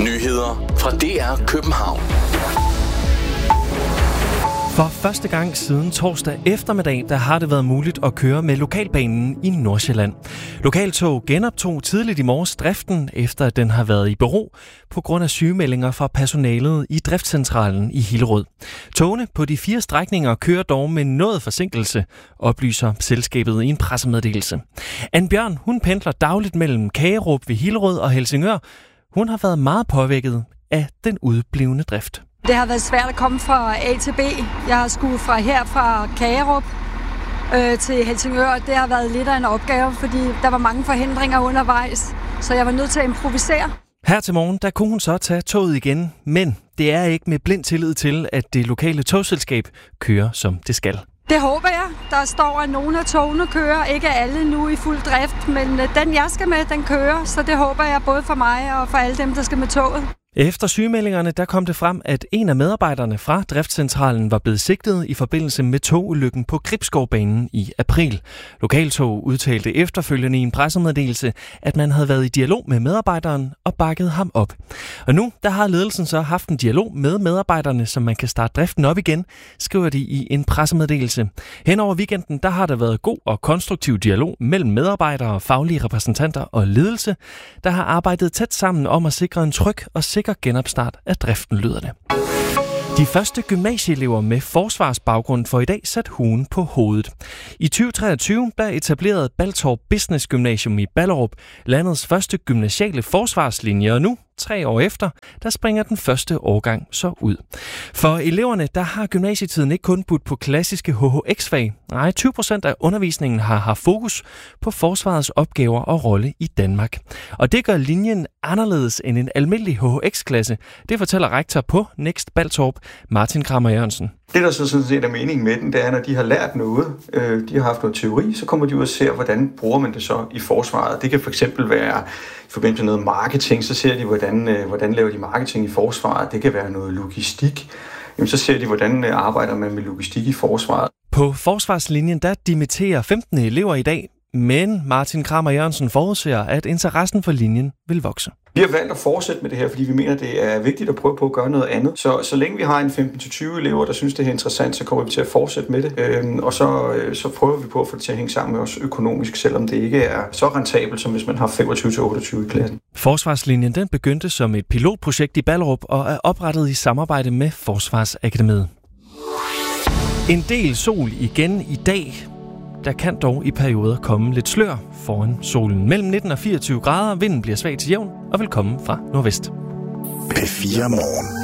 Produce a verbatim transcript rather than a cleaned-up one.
Nyheder fra D R København. For første gang siden torsdag eftermiddag, der har det været muligt at køre med lokalbanen i Nordsjælland. Lokaltog genoptog tidligt i morges driften, efter at den har været i bero på grund af sygemeldinger fra personalet i driftscentralen i Hillerød. Togene på de fire strækninger kører dog med noget forsinkelse, oplyser selskabet i en pressemeddelelse. Anne Bjørn, hun pendler dagligt mellem Kagerup ved Hillerød og Helsingør. Hun har været meget påvirket af den udblivende drift. Det har været svært at komme fra A til B. Jeg har skulle fra her fra Kagerup øh, til Helsingør. Det har været lidt af en opgave, fordi der var mange forhindringer undervejs, så jeg var nødt til at improvisere. Her til morgen, der kunne hun så tage toget igen, men det er ikke med blind tillid til, at det lokale togselskab kører, som det skal. Det håber jeg. Der står, at nogle af togene kører. Ikke alle nu i fuld drift, men den jeg skal med, den kører. Så det håber jeg både for mig og for alle dem, der skal med toget. Efter sygemeldingerne, der kom det frem, at en af medarbejderne fra driftscentralen var blevet sigtet i forbindelse med togulykken på Gribskovbanen i april. Lokaltog udtalte efterfølgende i en pressemeddelelse, at man havde været i dialog med medarbejderen og bakket ham op. Og nu, der har ledelsen så haft en dialog med medarbejderne, så man kan starte driften op igen, skriver de i en pressemeddelelse. Hen over weekenden, der har der været god og konstruktiv dialog mellem medarbejdere, faglige repræsentanter og ledelse, der har arbejdet tæt sammen om at sikre en tryg og sikker genopstart af driften, lyder det. De første gymnasieelever med forsvarsbaggrund får i dag sat huen på hovedet. I tyve treogtyve blev etableret Baltorp Business Gymnasium i Ballerup, landets første gymnasiale forsvarslinje, og nu, tre år efter, der springer den første årgang så ud. For eleverne, der har gymnasietiden ikke kun budt på klassiske H H X-fag. Nej, tyve procent af undervisningen har haft fokus på forsvarets opgaver og rolle i Danmark. Og det gør linjen anderledes end en almindelig H H X-klasse. Det fortæller rektor på Next Baltorp, Martin Kramer Jørgensen. Det, der så sådan set er meningen med den, det er, når de har lært noget, øh, de har haft noget teori, så kommer de ud og ser, hvordan bruger man det så i forsvaret. Det kan for eksempel være i forbindelse med noget marketing, så ser de, hvordan, øh, hvordan laver de marketing i forsvaret. Det kan være noget logistik. Jamen, så ser de, hvordan øh, arbejder man med logistik i forsvaret. På forsvarslinjen, der dimitterer femten elever i dag, men Martin Kramer Jørgensen forudser, at interessen for linjen vil vokse. Vi har valgt at fortsætte med det her, fordi vi mener, det er vigtigt at prøve på at gøre noget andet. Så, så længe vi har en femten til tyve elever, der synes, det er interessant, så kommer vi til at fortsætte med det. Øhm, og så, så prøver vi på at få det til at hænge sammen med os økonomisk, selvom det ikke er så rentabelt, som hvis man har femogtyve til otteogtyve i klassen. Forsvarslinjen den begyndte som et pilotprojekt i Ballerup og er oprettet i samarbejde med Forsvarsakademiet. En del sol igen i dag. Der kan dog i perioder komme lidt slør foran solen. Mellem nitten og fireogtyve grader, vinden bliver svag til jævn og vil komme fra nordvest. P fire Morgen.